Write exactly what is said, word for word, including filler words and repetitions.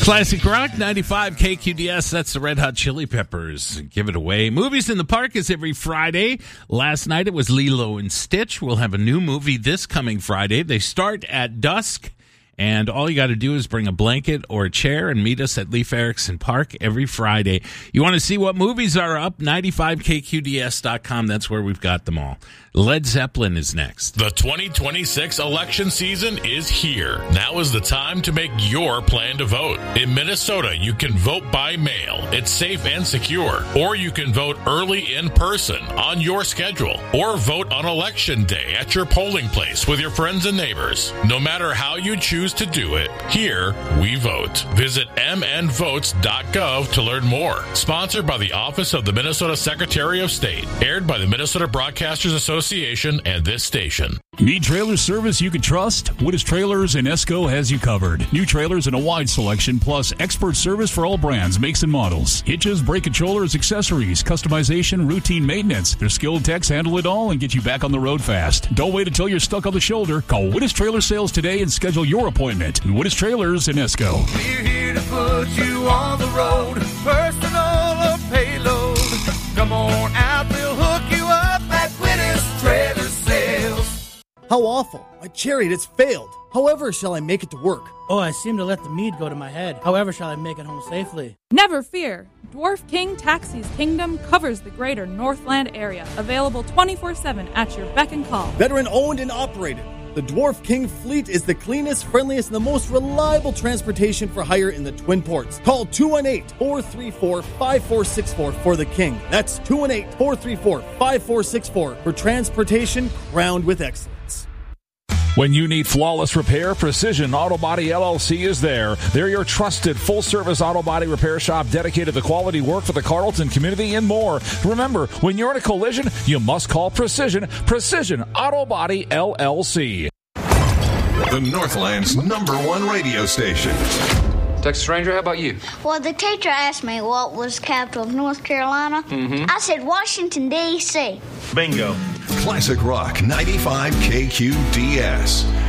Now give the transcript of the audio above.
Classic Rock ninety-five K Q D S. That's the Red Hot Chili Peppers. Give it away. Movies in the Park is every Friday. Last night it was Lilo and Stitch. We'll have a new movie this coming Friday. They start at dusk, and all you got to do is bring a blanket or a chair and meet us at Leif Erikson Park every Friday. You want to see what movies are up? ninety-five K Q D S dot com. That's where we've got them all. Led Zeppelin is next. The twenty twenty-six election season is here. Now is the time to make your plan to vote. In Minnesota, you can vote by mail. It's safe and secure. Or you can vote early in person on your schedule. Or vote on election day at your polling place with your friends and neighbors. No matter how you choose to do it, here we vote. Visit m n votes dot gov to learn more. Sponsored by the Office of the Minnesota Secretary of State. Aired by the Minnesota Broadcasters Association and this station. Need trailer service you can trust? Wittes Trailers in Esco has you covered. New trailers in a wide selection, plus expert service for all brands, makes and models. Hitches, brake controllers, accessories, customization, routine maintenance. Their skilled techs handle it all and get you back on the road fast. Don't wait until you're stuck on the shoulder. Call Wittes Trailer Sales today and schedule your appointment. Wittes Trailers in Esco. We're here to put you on the road, personal or payload. Come on out, we'll hook you up at Wittes Trailer Sales. How awful. My chariot has failed. However shall I make it to work? Oh, I seem to let the mead go to my head. However shall I make it home safely? Never fear. Dwarf King Taxis Kingdom covers the greater Northland area. Available twenty-four seven at your beck and call. Veteran owned and operated. The Dwarf King fleet is the cleanest, friendliest, and the most reliable transportation for hire in the Twin Ports. Call two one eight, four three four, five four six four for the King. That's two one eight, four three four, five four six four for transportation crowned with excellence. When you need flawless repair, Precision Auto Body L L C is there. They're your trusted full-service auto body repair shop dedicated to quality work for the Carlton community and more. Remember, when you're in a collision, you must call Precision. Precision Auto Body L L C. The Northland's number one radio station. Texas Ranger, how about you? Well, the teacher asked me what was the capital of North Carolina. Mm-hmm. I said Washington, D C Bingo. Classic Rock ninety-five K Q D S.